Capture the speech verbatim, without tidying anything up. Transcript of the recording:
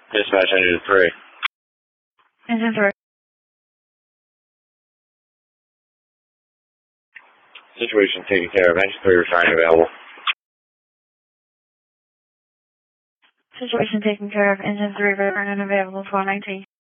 Dispatch engine three. Engine three. Situation taken care of. Engine three returning available. Situation taken care of. Engine three returning available. four nineteen.